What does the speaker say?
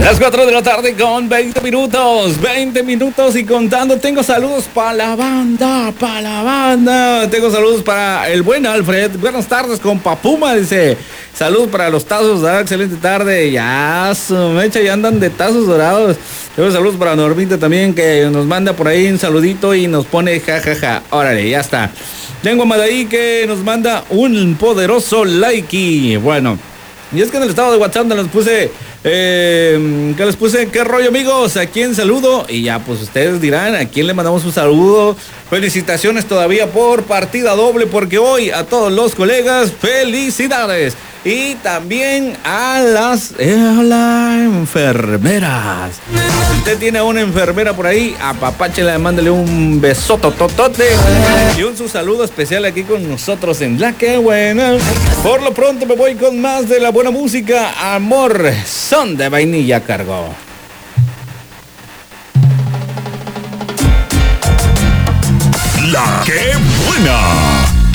Las 4 de la tarde con 20 minutos. 20 minutos y contando. Tengo saludos para la banda. Tengo saludos para el buen Alfred. Buenas tardes, compa Puma. Dice, saludos para los tazos. Excelente tarde. Ya, su mecha, ya andan de tazos dorados. Tengo saludos para Normita también, que nos manda por ahí un saludito y nos pone jajaja. Órale, ya está. Tengo a Madaí que nos manda un poderoso like. Y bueno, y es que en el estado de WhatsApp les puse... ¿qué rollo, amigos? ¿A quién saludo? Y ya, pues ustedes dirán, ¿a quién le mandamos un saludo? Felicitaciones todavía por partida doble, porque hoy a todos los colegas, felicidades. Y también a las enfermeras. Si usted tiene una enfermera por ahí, apapáchela, mándale un besoto totote y un su saludo especial aquí con nosotros en La Que Buena. Por lo pronto me voy con más de la buena música. Amor, son de vainilla cargó. La Que Buena.